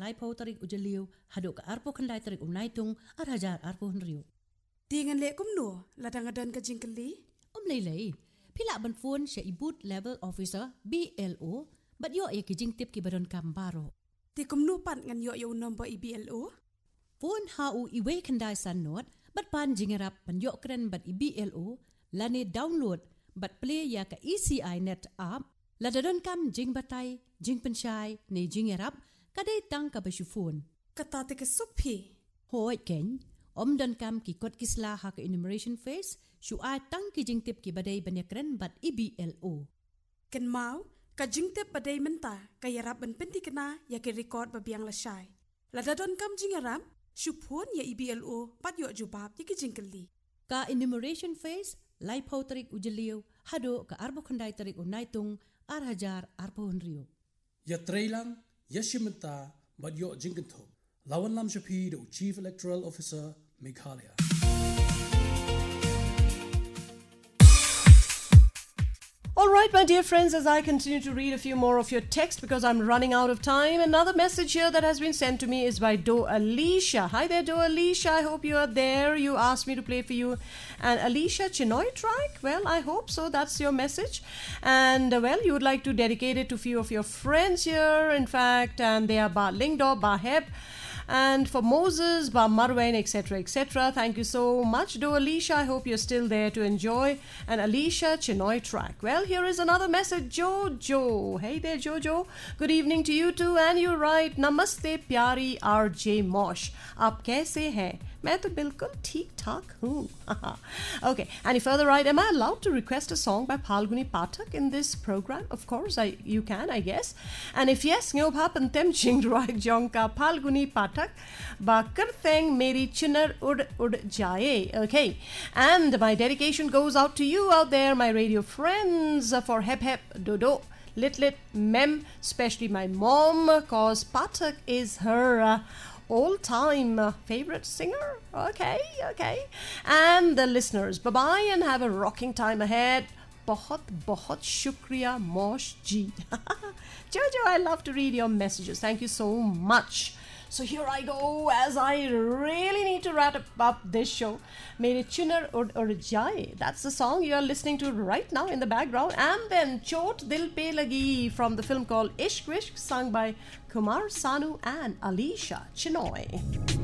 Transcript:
Laipo tarik ujaliw, hadok ka arpo kanday tarik unaytong arhajar arpo hunriyo. Tingan le kumno, ladangadan ka jingkali? Laylay, pila ban phone siya ibut level officer BLO, but yo ay kijingtip kibaron kambaro. Ti kumno pan ngan yo number BLO? Phone hau iwe kanday sanot, but pan jingerap pan yo kren bat BLO, lane download, but play ya ka ECI net app, ladadon kam jing batay, jing pensay, ne jingerap, kaday tang ka basyu phone. Katate ka suphi. Hoy ken, don kam ki kot kisla ha ka enumeration phase, shu ay tang ki jingtip ki baday banyakren bat BLO. Ken mau, ka jingtip baday menta, kaya rap ban penti kena ya ki record babiang lasay. Ladadon kam jingerap, shu phone ya BLO, pat yo jubab ya ki jingkali. Ka enumeration phase, Laipo tarik ujaliw, hado ka arbo kanday tarik unaytong arhajar arpo hunriyo. Ya trailang, ya shimenta, but yo jingentok. Lawan lam shapi the Chief Electoral Officer, Meghalaya. All right, my dear friends, as I continue to read a few more of your text because I'm running out of time, another message here that has been sent to me is by Do Alicia. Hi there, Do Alicia. I hope you are there. You asked me to play for you an Alicia Chinoy track. Well, I hope so. That's your message. And, well, you would like to dedicate it to a few of your friends here, in fact, and they are Ba Lingdo, Ba Heb, and for Moses, Ba Marwen, etc., etc. Thank you so much, Do Alicia. I hope you're still there to enjoy an Alicia Chinoy track. Well, here is another message, Jojo. Hey there, Jojo. Good evening to you too. And you write, Namaste, pyari RJ Mosh. Aap kaise hain? मैं तो बिल्कुल ठीक ठाक हूँ. Okay, and you further write, am I allowed to request a song by Phalguni Pathak in this program? Of course, you can, I guess. And if yes, ngobhapan tem chingruak jonka Phalguni Pathak ba kartheng meri chinar ud jaye. Okay, and my dedication goes out to you out there, my radio friends, for hep hep dodo. Lit mem, especially my mom, cause Pathak is her all-time favorite singer. Okay. And the listeners, bye-bye and have a rocking time ahead. बहुत shukriya Mosh ji. Jojo, I love to read your messages. Thank you so much. So here I go, as I really need to wrap up this show. Mere Chinar Ud Jaye. That's the song you are listening to right now in the background. And then Chot Dil Pe Lagi from the film called Ishq Vishk, sung by Kumar Sanu and Alicia Chinoy.